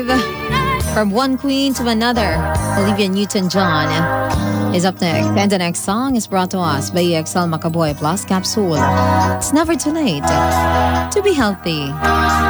From one queen to another, Olivia Newton-John is up next. And the next song is brought to us by EXL Macaboy Plus Capsule. It's never too late to be healthy.